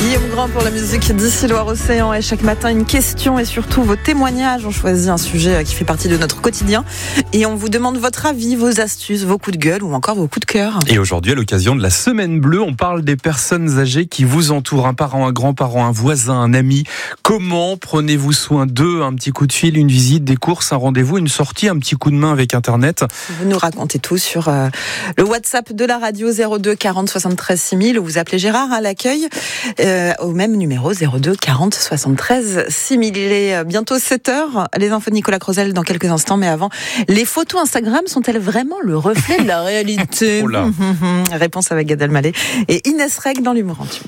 Guillaume Grand pour la musique d'ici Loire-Océan. Et chaque matin, une question et surtout vos témoignages. On choisit un sujet qui fait partie de notre quotidien. Et on vous demande votre avis, vos astuces, vos coups de gueule ou encore vos coups de cœur. Et aujourd'hui, à l'occasion de la Semaine Bleue, on parle des personnes âgées qui vous entourent. Un parent, un grand-parent, un voisin, un ami. Comment prenez-vous soin d'eux? Un petit coup de fil, une visite, des courses, un rendez-vous, une sortie, un petit coup de main avec Internet. Vous nous racontez tout sur le WhatsApp de la radio 02 40 73 6000 ou vous appelez Gérard à l'accueil au même numéro 02 40 73 6000. Il est bientôt 7h. Les infos de Nicolas Crozel dans quelques instants. Mais avant, les photos Instagram sont-elles vraiment le reflet de la réalité? Réponse avec Gad Elmaleh et Inès Reg dans l'humour en tube.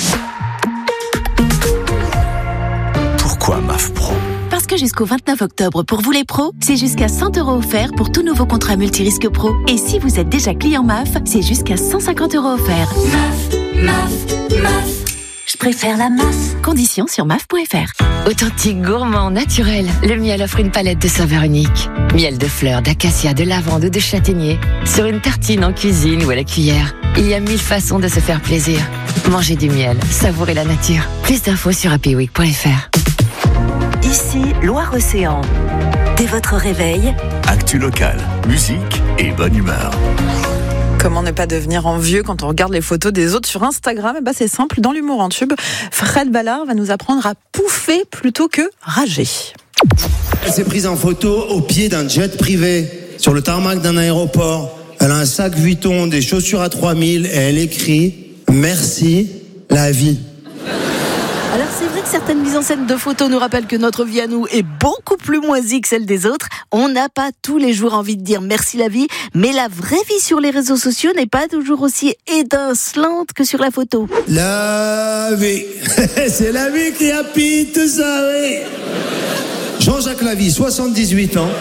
Pourquoi MAF Pro? Parce que jusqu'au 29 octobre, pour vous les pros, c'est jusqu'à 100 € offerts pour tout nouveau contrat multirisque pro. Et si vous êtes déjà client MAF, c'est jusqu'à 150 € offerts. MAF. Je préfère la MAF. Conditions sur MAF.fr. Authentique, gourmand, naturel, le miel offre une palette de saveurs uniques. Miel de fleurs, d'acacia, de lavande, de châtaignier. Sur une tartine en cuisine ou à la cuillère. Il y a 1000 façons de se faire plaisir. Mangez du miel, savourez la nature. Plus d'infos sur happyweek.fr. Ici, Loire-Océan. Dès votre réveil, Actu locale, musique et bonne humeur. Comment ne pas devenir envieux quand on regarde les photos des autres sur Instagram? C'est simple, dans l'humour en tube, Fred Ballard va nous apprendre à pouffer plutôt que rager. Elle s'est prise en photo au pied d'un jet privé, sur le tarmac d'un aéroport. Elle a un sac Vuitton, des chaussures à 3000 et elle écrit « Merci, la vie ». Alors c'est vrai que certaines mises en scène de photos nous rappellent que notre vie à nous est beaucoup plus moisie que celle des autres. On n'a pas tous les jours envie de dire merci la vie, mais la vraie vie sur les réseaux sociaux n'est pas toujours aussi étincelante que sur la photo. La vie, c'est la vie qui habite tout ça, oui. Jean-Jacques Lavie, 78 ans.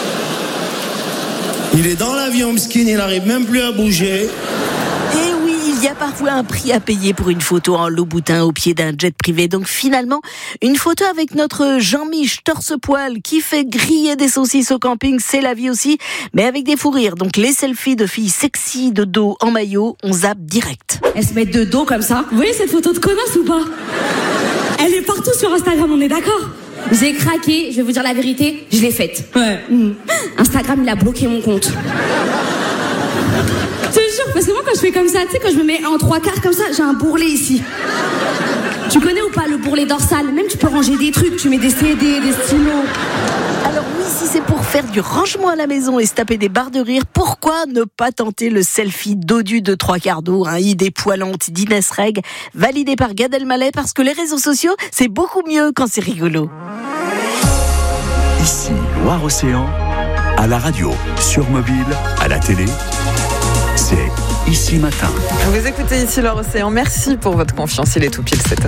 Il est dans l'avion, skin, il n'arrive même plus à bouger. Et oui, il y a parfois un prix à payer pour une photo en Louboutin au pied d'un jet privé. Donc finalement, une photo avec notre Jean-Mich torse-poil qui fait griller des saucisses au camping, c'est la vie aussi, mais avec des fous rires. Donc les selfies de filles sexy de dos en maillot, on zappe direct. Elles se mettent de dos comme ça. Vous voyez cette photo de connasse ou pas? Elle est partout sur Instagram, on est d'accord? J'ai craqué, je vais vous dire la vérité, je l'ai faite. Ouais. Instagram, il a bloqué mon compte. Je te jure, parce que moi quand je fais comme ça, tu sais, quand je me mets en 3/4 comme ça, j'ai un bourrelet ici. Tu connais ou pas le bourrelet dorsal? Même tu peux ranger des trucs, tu mets des CD, des stylos. Alors oui, si c'est pour faire du rangement à la maison et se taper des barres de rire, pourquoi ne pas tenter le selfie dodu de 3/4 d'eau, idée poilante d'Inès Reg, validé par Gad Elmaleh, parce que les réseaux sociaux, c'est beaucoup mieux quand c'est rigolo. Ici, Loire-Océan, à la radio, sur mobile, à la télé, c'est Ici Matin. Vous écoutez Ici Loire-Océan. Merci pour votre confiance. Il est tout pile 7h.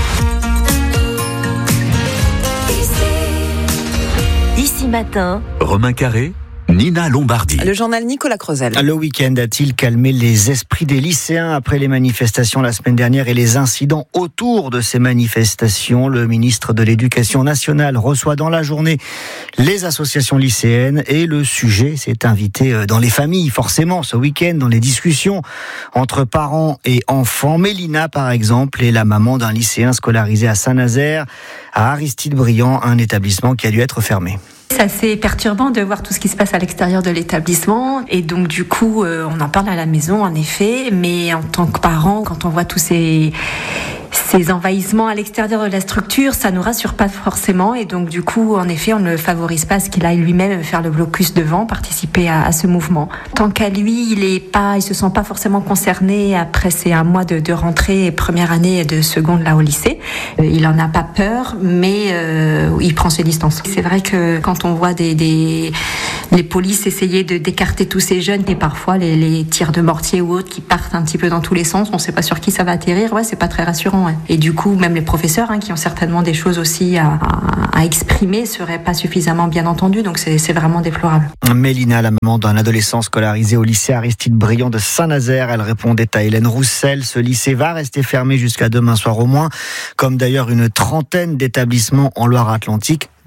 Ici matin, Romain Carré, Nina Lombardi. Le journal Nicolas Crozel. Le week-end a-t-il calmé les esprits des lycéens après les manifestations la semaine dernière et les incidents autour de ces manifestations? Le ministre de l'Éducation nationale reçoit dans la journée les associations lycéennes et le sujet s'est invité dans les familles, forcément, ce week-end, dans les discussions entre parents et enfants. Mélina, par exemple, est la maman d'un lycéen scolarisé à Saint-Nazaire, à Aristide-Briand, un établissement qui a dû être fermé. C'est assez perturbant de voir tout ce qui se passe à l'extérieur de l'établissement et donc du coup on en parle à la maison en effet, mais en tant que parent, quand on voit tous ces envahissements à l'extérieur de la structure, ça nous rassure pas forcément et donc du coup en effet on ne favorise pas à ce qu'il aille lui-même faire le blocus devant, participer à ce mouvement. Tant qu'à lui, il se sent pas forcément concerné après ces 1 mois de rentrée et première année de seconde là au lycée. Il en a pas peur, mais il prend ses distances. C'est vrai que quand on voit les polices essayer d'écarter tous ces jeunes et parfois les tirs de mortier ou autres qui partent un petit peu dans tous les sens, on sait pas sur qui ça va atterrir, c'est pas très rassurant. Ouais. Et du coup, même les professeurs qui ont certainement des choses aussi à exprimer seraient pas suffisamment bien entendus, donc c'est vraiment déplorable. Mélina, la maman d'un adolescent scolarisé au lycée Aristide-Briand de Saint-Nazaire, elle répondait à Hélène Roussel. Ce lycée va rester fermé jusqu'à demain soir au moins, comme d'ailleurs une trentaine d'établissements en Loire-Atlantique.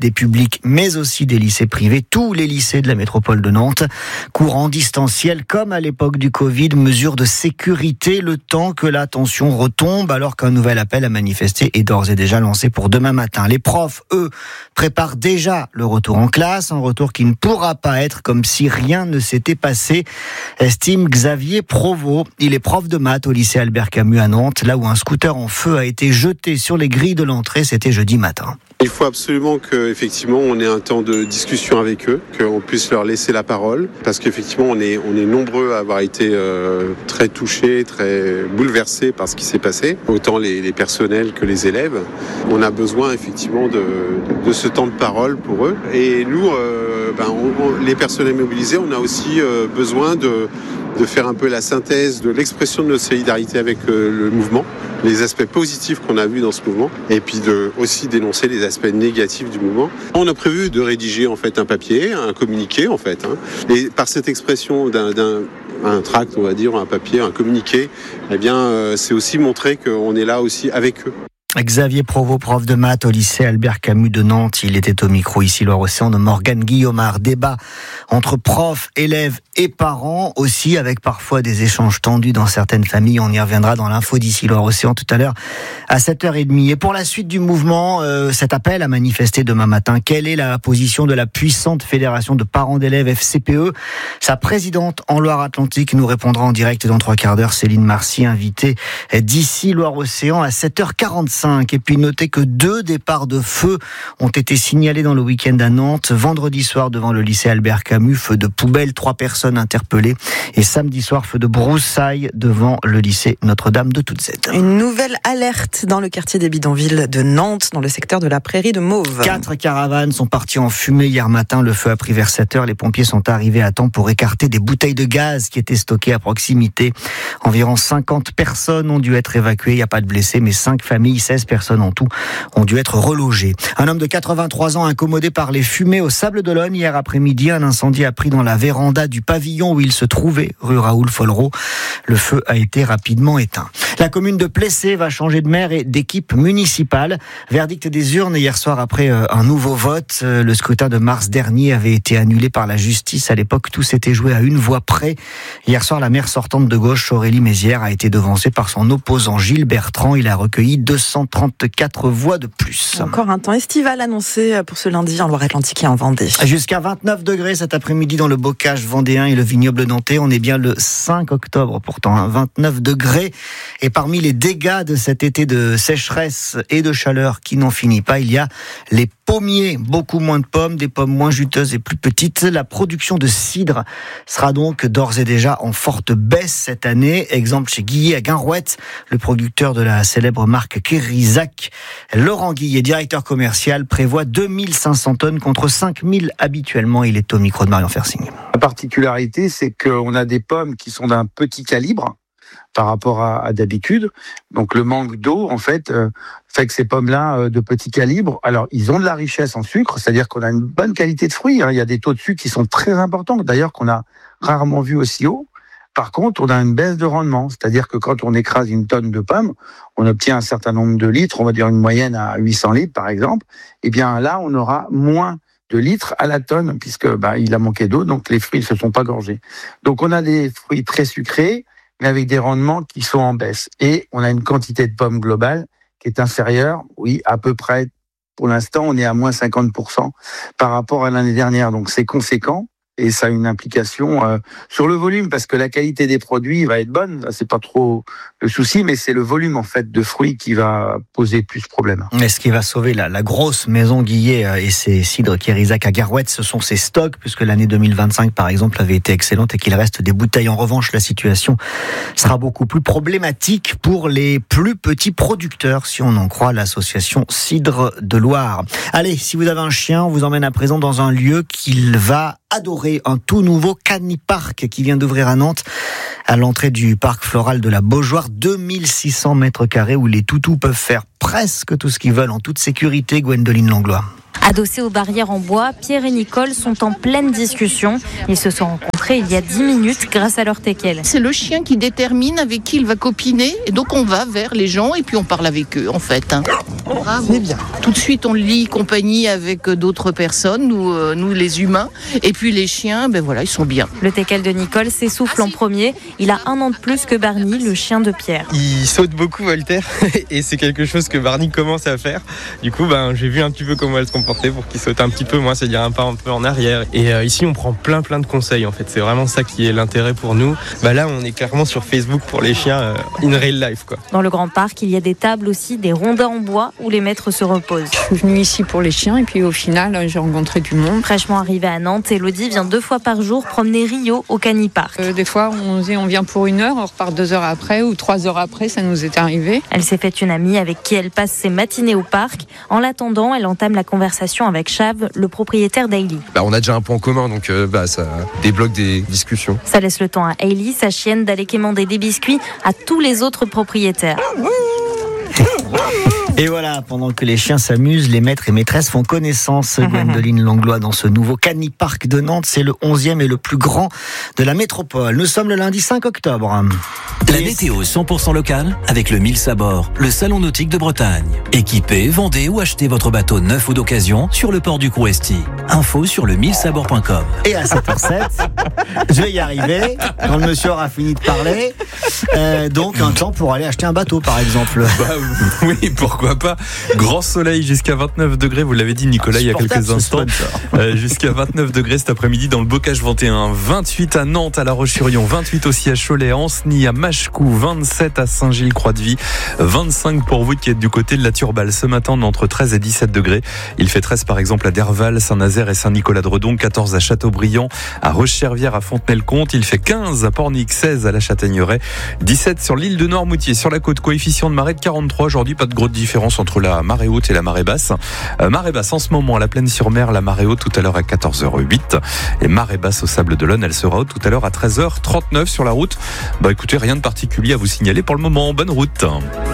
des publics mais aussi des lycées privés. Tous les lycées de la métropole de Nantes, cours en distanciel comme à l'époque du Covid, mesure de sécurité le temps que la tension retombe alors qu'un nouvel appel à manifester est d'ores et déjà lancé pour demain matin. Les profs, eux, préparent déjà le retour en classe, un retour qui ne pourra pas être comme si rien ne s'était passé, estime Xavier Provost. Il est prof de maths au lycée Albert Camus à Nantes, là où un scooter en feu a été jeté sur les grilles de l'entrée, c'était jeudi matin. Il faut absolument qu'effectivement on ait un temps de discussion avec eux, qu'on puisse leur laisser la parole, parce qu'effectivement on est nombreux à avoir été très touchés, très bouleversés par ce qui s'est passé, autant les personnels que les élèves. On a besoin effectivement de ce temps de parole pour eux. Et nous, les personnels mobilisés, on a aussi besoin de faire un peu la synthèse de l'expression de notre solidarité avec le mouvement, les aspects positifs qu'on a vus dans ce mouvement, et puis de aussi dénoncer les aspects négatifs du mouvement. On a prévu de rédiger en fait un papier, un communiqué en fait, et par cette expression d'un tract, on va dire, un papier, un communiqué, eh bien c'est aussi montrer qu'on est là aussi avec eux. Xavier Provost, prof de maths au lycée Albert Camus de Nantes. Il était au micro ici, Loire-Océan, de Morgane Guillaumard. Débat entre profs, élèves et parents, aussi avec parfois des échanges tendus dans certaines familles. On y reviendra dans l'info d'ici Loire-Océan tout à l'heure à 7h30. Et pour la suite du mouvement, cet appel à manifester demain matin, quelle est la position de la puissante fédération de parents d'élèves FCPE? Sa présidente en Loire-Atlantique nous répondra en direct dans 3 quarts d'heure. Céline Marcy, invitée d'ici Loire-Océan à 7h45. Et puis notez que 2 départs de feu ont été signalés dans le week-end à Nantes. Vendredi soir devant le lycée Albert Camus, feu de poubelle, 3 personnes interpellées. Et samedi soir, feu de broussailles devant le lycée Notre-Dame de Toutzet. Une nouvelle alerte dans le quartier des bidonvilles de Nantes, dans le secteur de la prairie de Mauves. 4 caravanes sont parties en fumée hier matin. Le feu a pris vers 7h. Les pompiers sont arrivés à temps pour écarter des bouteilles de gaz qui étaient stockées à proximité. Environ 50 personnes ont dû être évacuées. Il n'y a pas de blessés, mais 5 familles, 16 personnes en tout, ont dû être relogées. Un homme de 83 ans incommodé par les fumées au Sable-d'Olonne hier après-midi. Un incendie a pris dans la véranda du pavillon où il se trouvait, rue Raoul Follereau. Le feu a été rapidement éteint. La commune de Plessé va changer de maire et d'équipe municipale. Verdict des urnes hier soir après un nouveau vote. Le scrutin de mars dernier avait été annulé par la justice. À l'époque, tout s'était joué à une voix près. Hier soir, la maire sortante de gauche, Aurélie Mézières, a été devancée par son opposant Gilles Bertrand. Il a recueilli 234 voix de plus. Encore un temps estival annoncé pour ce lundi en Loire-Atlantique et en Vendée. Jusqu'à 29 degrés cet après-midi dans le bocage vendéen et le vignoble nantais. On est bien le 5 octobre pourtant, 29 degrés. Et parmi les dégâts de cet été de sécheresse et de chaleur qui n'en finit pas, il y a les pommiers. Beaucoup moins de pommes, des pommes moins juteuses et plus petites. La production de cidre sera donc d'ores et déjà en forte baisse cette année. Exemple chez Guillet à Guinrouette, le producteur de la célèbre marque Kérizac. Laurent Guillet, directeur commercial, prévoit 2500 tonnes contre 5000 habituellement. Il est au micro de Marion Fersing. La particularité, c'est qu'on a des pommes qui sont d'un petit calibre par rapport à d'habitude. Donc le manque d'eau, en fait que ces pommes-là de petit calibre, alors ils ont de la richesse en sucre, c'est-à-dire qu'on a une bonne qualité de fruits. Il y a des taux de sucre qui sont très importants, d'ailleurs qu'on a rarement vu aussi haut. Par contre, on a une baisse de rendement, c'est-à-dire que quand on écrase une tonne de pommes, on obtient un certain nombre de litres, on va dire une moyenne à 800 litres par exemple. Et bien là, on aura moins de litres à la tonne puisque il a manqué d'eau, donc les fruits ne se sont pas gorgés. Donc on a des fruits très sucrés, mais avec des rendements qui sont en baisse. Et on a une quantité de pommes globale qui est inférieure, oui, à peu près. Pour l'instant, on est à moins 50% par rapport à l'année dernière. Donc c'est conséquent. Et ça a une implication sur le volume, parce que la qualité des produits va être bonne, c'est pas trop le souci, mais c'est le volume en fait de fruits qui va poser plus de problèmes. Et ce qui va sauver la grosse maison Guillet et ses cidres Kérizac à Guinrouette, ce sont ses stocks, puisque l'année 2025 par exemple avait été excellente et qu'il reste des bouteilles. En revanche, la situation sera beaucoup plus problématique pour les plus petits producteurs, si on en croit l'association Cidre de Loire. Allez, si vous avez un chien, on vous emmène à présent dans un lieu qu'il va adorer, un tout nouveau canipark qui vient d'ouvrir à Nantes, à l'entrée du parc floral de la Beaujoire, 2600 mètres carrés où les toutous peuvent faire presque tout ce qu'ils veulent en toute sécurité. Gwendoline Langlois. Adossés aux barrières en bois, Pierre et Nicole sont en pleine discussion. Ils se sont rencontrés rencontrés il y a 10 minutes grâce à leur teckel. C'est le chien qui détermine avec qui il va copiner. Et donc on va vers les gens et puis on parle avec eux en fait. Bravo. C'est bien. Tout de suite on lie compagnie avec d'autres personnes, nous les humains. Et puis les chiens, ils sont bien. Le teckel de Nicole s'essouffle en premier. Il a 1 an de plus que Barney, le chien de Pierre. Il saute beaucoup Voltaire et c'est quelque chose que Barney commence à faire. Du coup, j'ai vu un petit peu comment elle se comportait pour qu'il saute un petit peu, moi, c'est-à-dire un pas un peu en arrière. Et ici, on prend plein de conseils en fait. C'est vraiment ça qui est l'intérêt pour nous. Là, on est clairement sur Facebook pour les chiens in real life, quoi. Dans le grand parc, il y a des tables aussi, des rondins en bois où les maîtres se reposent. Je suis venue ici pour les chiens et puis au final, j'ai rencontré du monde. Fraîchement arrivée à Nantes, Elodie vient 2 fois par jour promener Rio au Canipark. Des fois, on vient pour 1 heure, on repart 2 heures après ou 3 heures après, ça nous est arrivé. Elle s'est fait une amie avec qui elle passe ses matinées au parc. En l'attendant, elle entame la conversation avec Chav, le propriétaire d'Hailey. On a déjà un point commun, donc ça débloque des discussions. Ça laisse le temps à Hailey, sa chienne, d'aller quémander des biscuits à tous les autres propriétaires. Et voilà, pendant que les chiens s'amusent, les maîtres et maîtresses font connaissance. Gwendoline Langlois dans ce nouveau Canipark de Nantes. C'est le 11e et le plus grand de la métropole. Nous sommes le lundi 5 octobre. La météo 100% locale avec le Mills à bord, le salon nautique de Bretagne. Équipez, vendez ou achetez votre bateau neuf ou d'occasion sur le port du Couresti. Info sur le millsabord.com. Et à 7h07, je vais y arriver quand le monsieur aura fini de parler. Donc un temps pour aller acheter un bateau par exemple. Oui, pourquoi pas. Grand soleil jusqu'à 29 degrés, vous l'avez dit Nicolas il y a quelques instants. Jusqu'à 29 degrés cet après-midi dans le Bocage 21, 28 à Nantes, à La Roche-sur-Yon, 28 aussi à Cholet, à Ancenis, à Machecou, 27 à Saint-Gilles-Croix-de-Vie, 25 pour vous qui êtes du côté de la Turballe. Ce matin, on est entre 13 et 17 degrés. Il fait 13 par exemple à Derval, Saint-Nazaire et Saint-Nicolas-de-Redon, 14 à Châteaubriand, à Roche-Chervière, à Fontenay-le-Comte. Il fait 15 à Pornic, 16 à La Châtaigneraie, 17 sur l'île de Noirmoutier, sur la côte, coefficient de marée de 43. Aujourd'hui, pas de grosse différence entre la marée haute et la marée basse. Marée basse en ce moment à la Plaine-sur-Mer, la marée haute tout à l'heure à 14h08 et marée basse au Sable d'Olonne, elle sera haute tout à l'heure à 13h39 sur la route. Écoutez, rien de particulier à vous signaler pour le moment. Bonne route.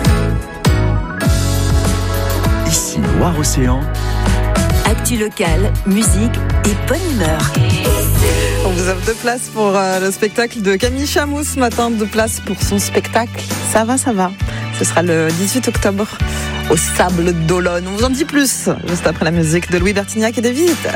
Ici Loire-Océan. Actu locale, musique et bonne humeur. On vous offre 2 places pour le spectacle de Camille Chamou ce matin, 2 places pour son spectacle. Ça va. Ce sera le 18 octobre au Sable d'Olonne. On vous en dit plus juste après la musique de Louis Bertignac et David.